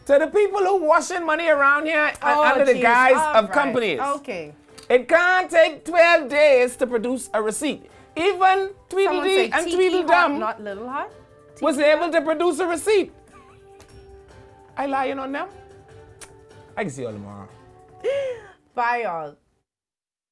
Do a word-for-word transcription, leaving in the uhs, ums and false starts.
To the people who washing money around here Oh, under the geez. guise All of right. companies. Okay. It can't take twelve days to produce a receipt. Even Someone Tweedledee say and Tiki Tweedledum Hot, not Little Hot. was able to produce a receipt. I lying on them? I can see you all tomorrow. Bye, y'all.